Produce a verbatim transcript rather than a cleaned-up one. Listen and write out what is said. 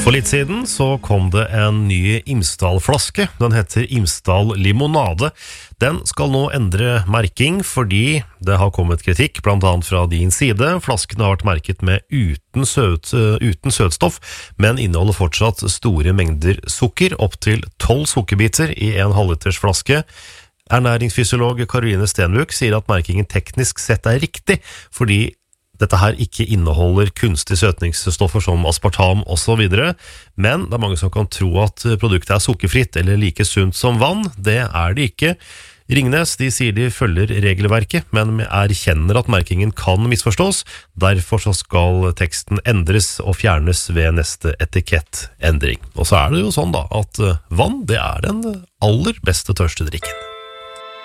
For litt siden så kom det en ny Imsdal-flaske. Den heter Imsdal Limonade. Den skal nå endre merking fordi det har kommet kritikk, blant annet fra din side. Flasken har vært merket med uten, søt, uten søtstoff, men inneholder fortsatt store mengder sukker, opp til tolv sukkerbiter i en halvliters flaske. Ernæringsfysiolog Karoline Stenvuk sier at merkingen teknisk sett er riktig, fordi dette her ikke inneholder kunstig søtningsstoffer som aspartam og så videre, men det er mange som kan tro at produktet er sukkerfritt eller like sunt som vann. Det er det ikke. Ringnes de sier de følger regelverket, men erkjenner at merkingen kan misforstås. Derfor så skal teksten endres og fjernes ved neste etikettendring. Og så er det jo sånn da, at vann det er den aller beste tørstedrikken.